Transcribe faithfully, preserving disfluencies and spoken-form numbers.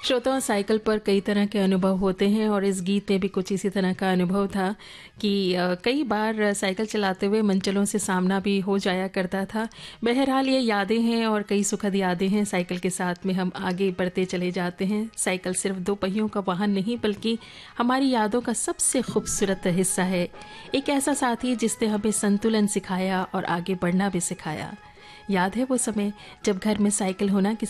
श्रोताओं, साइकिल पर कई तरह के अनुभव होते हैं और इस गीत में भी कुछ इसी तरह का अनुभव था कि अ, कई बार साइकिल चलाते हुए मंचलों से सामना भी हो जाया करता था। बहरहाल ये यादें हैं और कई सुखद यादें हैं। साइकिल के साथ में हम आगे बढ़ते चले जाते हैं। साइकिल सिर्फ दो पहियों का वाहन नहीं बल्कि हमारी यादों का सबसे खूबसूरत हिस्सा है। एक ऐसा साथी जिसने हमें संतुलन सिखाया और आगे बढ़ना भी सिखाया। याद है वो समय जब घर में साइकिल होना